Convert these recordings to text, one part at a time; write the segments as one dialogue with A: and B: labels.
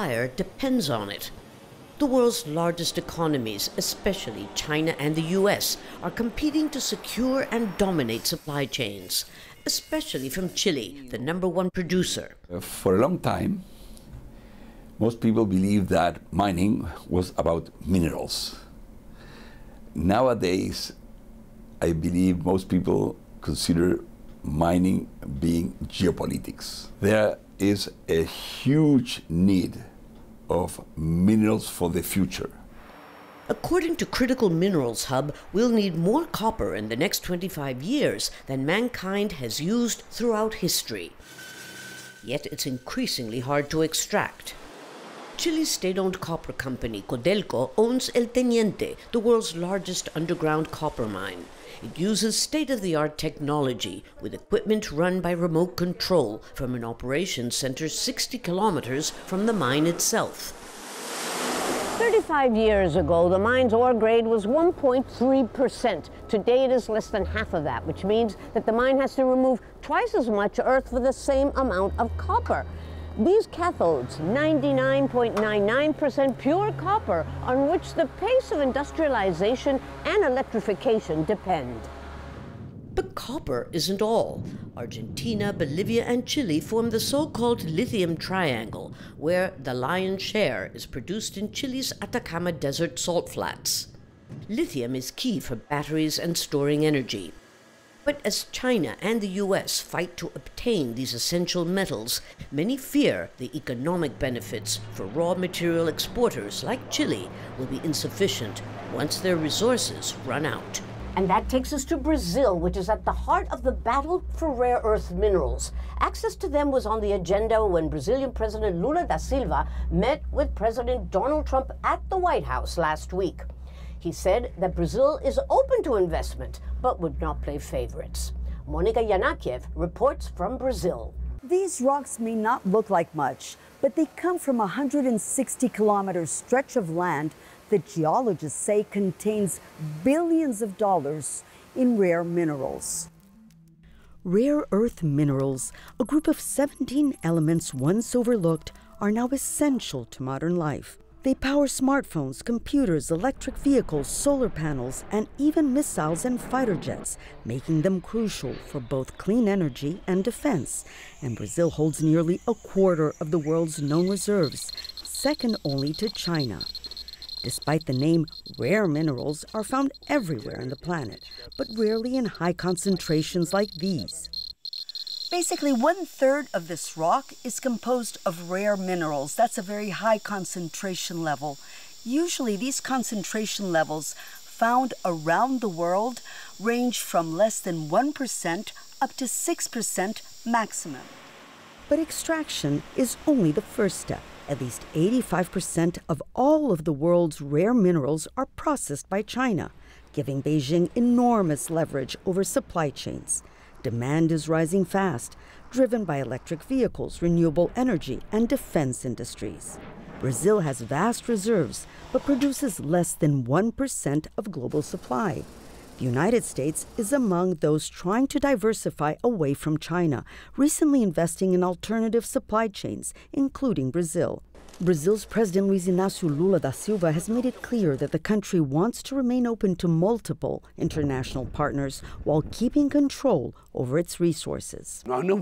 A: supplier depends on it. The world's largest economies, especially China and the US, are competing to secure and dominate supply chains, especially from Chile, the #1 producer.
B: For a long time, most people believed that mining was about minerals. Nowadays, I believe most people consider mining being geopolitics. There is a huge need of minerals for the future.
A: According to Critical Minerals Hub, we'll need more copper in the next 25 years than mankind has used throughout history. Yet it's increasingly hard to extract. Chile's state-owned copper company, Codelco, owns El Teniente, the world's largest underground copper mine. It uses state-of-the-art technology with equipment run by remote control from an operations center 60 kilometers from the mine itself.
C: 35 years ago, the mine's ore grade was 1.3%. Today, it is less than half of that, which means that the mine has to remove twice as much earth for the same amount of copper. These cathodes, 99.99% pure copper, on which the pace of industrialization and electrification depend.
A: But copper isn't all. Argentina, Bolivia, and Chile form the so-called lithium triangle, where the lion's share is produced in Chile's Atacama Desert salt flats. Lithium is key for batteries and storing energy. But as China and the US fight to obtain these essential metals, many fear the economic benefits for raw material exporters like Chile will be insufficient once their resources run out.
C: And that takes us to Brazil, which is at the heart of the battle for rare earth minerals. Access to them was on the agenda when Brazilian President Lula da Silva met with President Donald Trump at the White House last week. He said that Brazil is open to investment, but would not play favorites. Monica Yanakiev reports from Brazil.
D: These rocks may not look like much, but they come from a 160-kilometer stretch of land that geologists say contains billions of dollars in rare minerals. Rare earth minerals, a group of 17 elements once overlooked, are now essential to modern life. They power smartphones, computers, electric vehicles, solar panels, and even missiles and fighter jets, making them crucial for both clean energy and defense. And Brazil holds nearly a quarter of the world's known reserves, second only to China. Despite the name, rare minerals are found everywhere on the planet, but rarely in high concentrations like these. Basically, 1/3 of this rock is composed of rare minerals. That's a very high concentration level. Usually, these concentration levels found around the world range from less than 1% up to 6% maximum. But extraction is only the first step. At least 85% of all of the world's rare minerals are processed by China, giving Beijing enormous leverage over supply chains. Demand is rising fast, driven by electric vehicles, renewable energy, and defense industries. Brazil has vast reserves, but produces less than 1% of global supply. The United States is among those trying to diversify away from China, recently investing in alternative supply chains, including Brazil. Brazil's President Luiz Inácio Lula da Silva has made it clear that the country wants to remain open to multiple international partners while keeping control over its resources.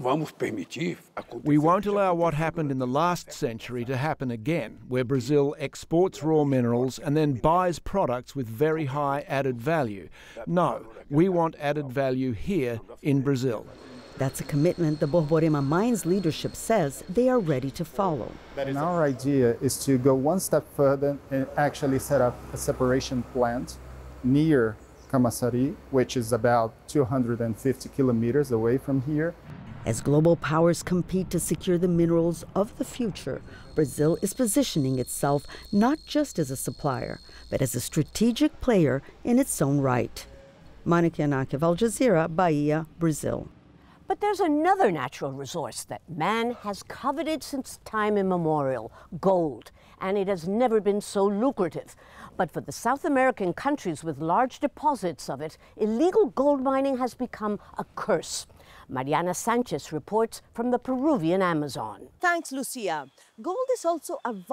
E: We won't allow what happened in the last century to happen again, where Brazil exports raw minerals and then buys products with very high added value. No, we want added value here in Brazil.
D: That's a commitment the Borborema Mines leadership says they are ready to follow.
F: And our idea is to go one step further and actually set up a separation plant near Camaçari, which is about 250 kilometers away from here.
D: As global powers compete to secure the minerals of the future, Brazil is positioning itself not just as a supplier, but as a strategic player in its own right. Monica Yanakiev, Al Jazeera, Bahia, Brazil.
C: But there's another natural resource that man has coveted since time immemorial, gold, and it has never been so lucrative. But for the South American countries with large deposits of it, illegal gold mining has become a curse. Mariana Sanchez reports from the Peruvian Amazon.
G: Thanks, Lucia. Gold is also a